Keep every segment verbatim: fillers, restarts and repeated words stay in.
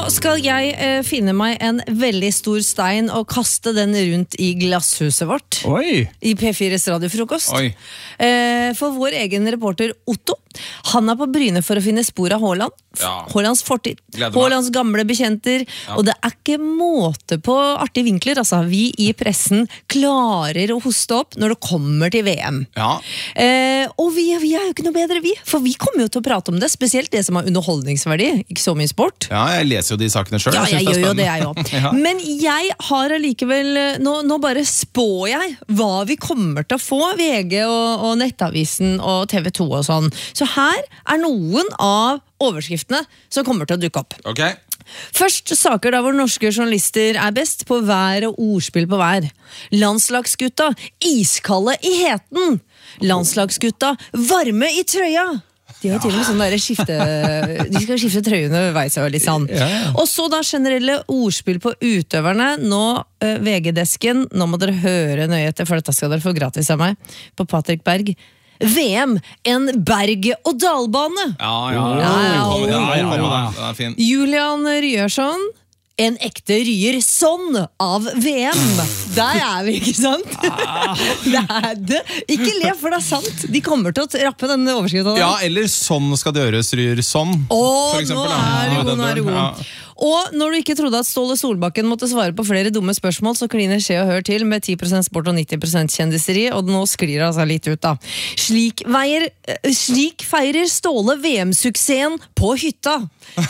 skal jeg eh, finne meg en veldig stor stein og kaste den rundt i glasshuset vårt. Oi. I P fires radiofrokost. Oi. Eh, for vår egen reporter Otto, han er på Bryne for å finne spor av Haaland. Ja. Haalands fortid. Gleder meg. Haalands gamle bekjenter. Ja. Og det er ikke måte på artige vinkler. Altså, vi i pressen klarer å hoste opp når det kommer til V M. Ja. Eh, og vi, vi er jo ikke noe bedre, vi. For vi kommer jo til å prate om det. Spesielt det som har underholdningsverdi. Ikke så mye sport. Ja, jeg leser jo de sakene selv. Ja, jeg, synes jeg gjør jo er det, jeg òg. Ja. Men jeg har allikevel nå, nå bare spår jeg hva vi kommer til å få, V G og, og Nettavisen og T V to og sånn. Så her er noen av overskriftene som kommer til å dukke opp. Ok. Først saker der hvor norske journalister er best på vær og ordspill på vær. Landslagsgutta, iskalde i heten. Landslagsgutta, varme i trøya. De har jo til og med sånn der skifte, de skal skifte trøyene underveis og litt sånn. Ja, ja. Og så da generelle ordspill på utøverne. Nå, uh, V G-desken, nå må dere høre nøye etter, for dette skal dere få gratis av meg, på Patrick Berg. V M, en berg- og dalbane. Ja, ja, ja. Ja, ja, Velkommen, ja, ja, ja. velkommen, den er fin. Julian Ryerson, en ekte ryer sånn av V M. Der er vi, ikke sant? Det er det. Ikke le, for det er sant. De kommer til å rappe denne overskriften. Ja, eller sånn skal det gjøres, ryr sånn. Åh, for eksempel, nå da. er det Ja, god, den nå er det der, god. ja. Og når du ikke trodde at Ståle Solbakken måtte svare på flere dumme spørsmål, så kliner skje og hør til med ti prosent sport og nitti prosent kjendiseri, og nå sklir det altså litt ut da. Slik, veier, slik feirer Ståle V M-suksessen på hytta.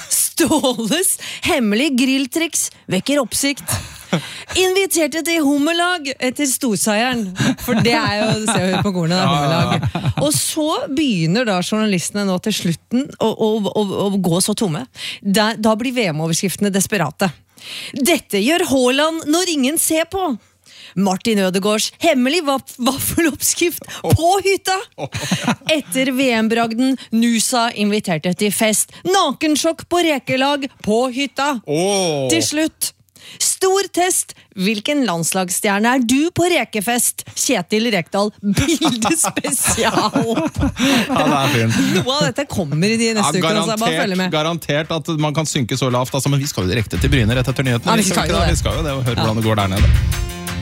Ståles hemmelige grilltriks vekker oppsikt. Inviterte til hummerlag etter storseieren. For det er jo, se og hør på kornet, det er hummerlag. Og så begynner da journalistene nå til slutten å, å, å, å gå så tomme. Da, da blir V M-overskriftene desperate. Dette gjør Haaland når ingen ser på. Martin Ødegaards hemmelig vaff- vaffeloppskrift på hytta. Etter V M-bragden, Nusa inviterte til fest. Nakensjokk på rekelag på hytta. Åh. Til slutt, stor test. Hvilken landslagsstjerne er du på rekefest? Kjetil Rekdal, bildespesial. Ja, det er fint. Noe av dette kommer i de Ja, neste uker, så jeg bare følger garantert, med. garantert at man kan synke så lavt, altså, men vi skal jo direkte til Bryne rett etter nyhetene. Ja, vi skal jo ikke det. Vi skal jo det, og høre hvordan det går der nede.